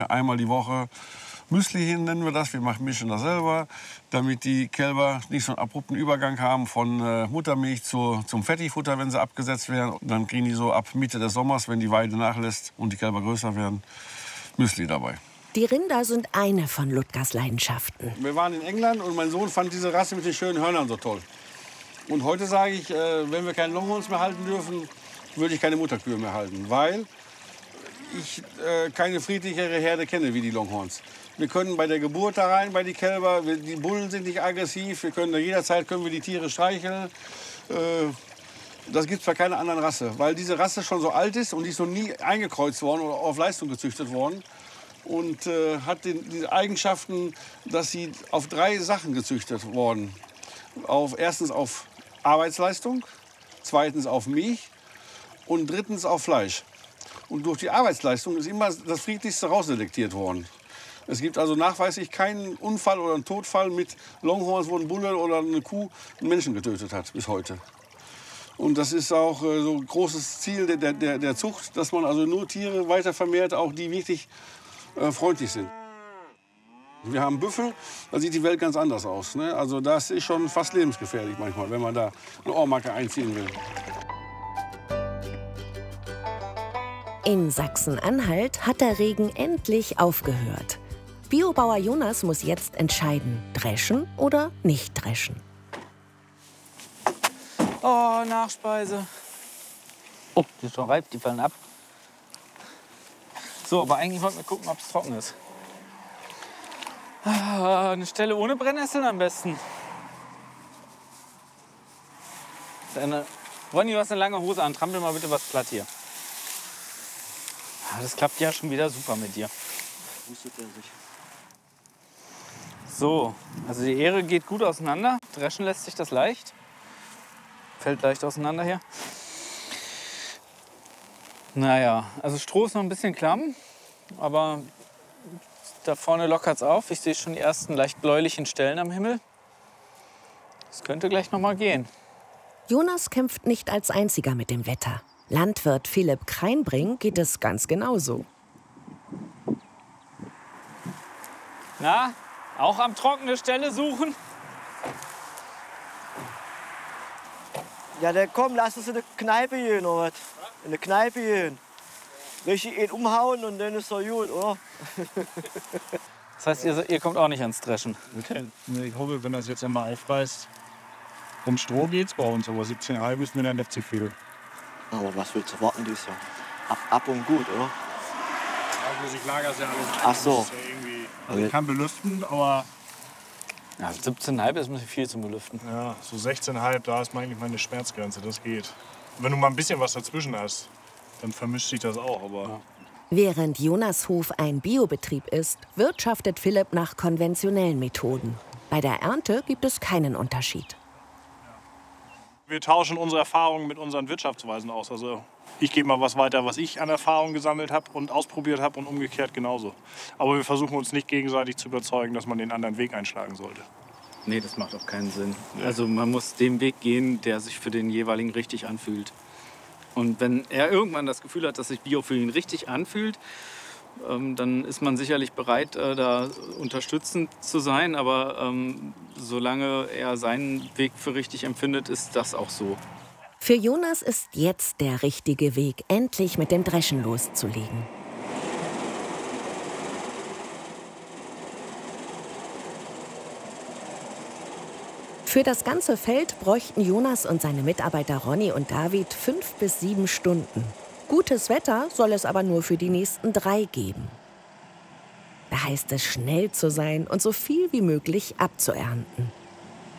Einmal die Woche Müsli hin, nennen wir das. Wir mischen das selber, damit die Kälber nicht so einen abrupten Übergang haben von Muttermilch zum Fettigfutter, wenn sie abgesetzt werden. Und dann kriegen die so ab Mitte des Sommers, wenn die Weide nachlässt und die Kälber größer werden, Müsli dabei. Die Rinder sind eine von Ludgers Leidenschaften. Wir waren in England und mein Sohn fand diese Rasse mit den schönen Hörnern so toll. Und heute sage ich, wenn wir keine Longhorns mehr halten dürfen, würde ich keine Mutterkühe mehr halten, weil ich keine friedlichere Herde kenne wie die Longhorns. Wir können bei der Geburt da rein, bei die Kälber, die Bullen sind nicht aggressiv, wir können jederzeit die Tiere streicheln. Das gibt es bei keiner anderen Rasse, weil diese Rasse schon so alt ist und die ist noch nie eingekreuzt worden oder auf Leistung gezüchtet worden. Und hat diese Eigenschaften, dass sie auf 3 Sachen gezüchtet worden. Erstens auf Arbeitsleistung, zweitens auf Milch und drittens auf Fleisch. Und durch die Arbeitsleistung ist immer das Friedlichste rausselektiert worden. Es gibt also nachweislich keinen Unfall oder einen Todfall mit Longhorns, wo ein Bulle oder eine Kuh einen Menschen getötet hat, bis heute. Und das ist auch so ein großes Ziel der Zucht, dass man also nur Tiere weiter vermehrt, auch die wirklich freundlich sind. Wir haben Büffel, da sieht die Welt ganz anders aus. Ne? Also das ist schon fast lebensgefährlich manchmal, wenn man da eine Ohrmarke einziehen will. In Sachsen-Anhalt hat der Regen endlich aufgehört. Biobauer Jonas muss jetzt entscheiden, dreschen oder nicht dreschen. Oh, Nachspeise. Oh, die ist schon reif, die fallen ab. So, aber eigentlich wollten wir gucken, ob es trocken ist. Eine Stelle ohne Brennnesseln am besten. Ronny, du hast eine lange Hose an. Trampel mal bitte was platt hier. Das klappt ja schon wieder super mit dir. So, also die Ähre geht gut auseinander. Dreschen lässt sich das leicht. Fällt leicht auseinander hier. Naja, also Stroh ist noch ein bisschen klamm, aber da vorne lockert es auf. Ich sehe schon die ersten leicht bläulichen Stellen am Himmel. Das könnte gleich noch mal gehen. Jonas kämpft nicht als einziger mit dem Wetter. Landwirt Philipp Kreinbring geht es ganz genauso. Na, auch am trockene Stelle suchen? Ja, dann komm, lass uns in eine Kneipe gehen, oder was? In eine Kneipe gehen. Richtig ihn umhauen und dann ist doch gut, oder? Das heißt, ihr kommt auch nicht ans Dreschen? Ich hoffe, wenn das jetzt einmal aufreißt. Um Stroh geht's bei uns, aber 17,5 ist mir dann nicht zu viel. Aber was willst du warten dieses Jahr? Ab und gut, oder? Also ich lager's ja alles ein. Ach so. Das ist ja irgendwie, also ich kann belüften, aber Ja, 17,5 ist ein bisschen viel zum Belüften. ja, so 16,5, da ist eigentlich meine Schmerzgrenze, das geht. Wenn du mal ein bisschen was dazwischen hast, dann vermischt sich das auch, aber... Ja. Während Jonas Hof ein Biobetrieb ist, wirtschaftet Philipp nach konventionellen Methoden. Bei der Ernte gibt es keinen Unterschied. Wir tauschen unsere Erfahrungen mit unseren Wirtschaftsweisen aus. Also ich gebe mal was weiter, was ich an Erfahrung gesammelt habe und ausprobiert habe und umgekehrt genauso. Aber wir versuchen uns nicht gegenseitig zu überzeugen, dass man den anderen Weg einschlagen sollte. Nee, das macht auch keinen Sinn. Also man muss den Weg gehen, der sich für den jeweiligen richtig anfühlt. Und wenn er irgendwann das Gefühl hat, dass sich Bio für ihn richtig anfühlt, dann ist man sicherlich bereit, da unterstützend zu sein. Aber solange er seinen Weg für richtig empfindet, ist das auch so. Für Jonas ist jetzt der richtige Weg, endlich mit dem Dreschen loszulegen. Für das ganze Feld bräuchten Jonas und seine Mitarbeiter Ronny und David 5 bis 7 Stunden. Gutes Wetter soll es aber nur für die nächsten 3 geben. Da heißt es, schnell zu sein und so viel wie möglich abzuernten.